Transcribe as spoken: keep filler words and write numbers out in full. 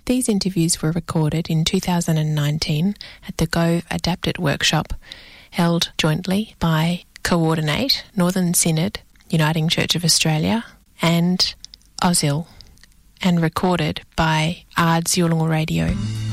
These interviews were recorded in two thousand nineteen at the Gove Adapt It workshop, held jointly by Coordinate, Northern Synod, Uniting Church of Australia, and Ausil, and recorded by Ards Yulunga Radio.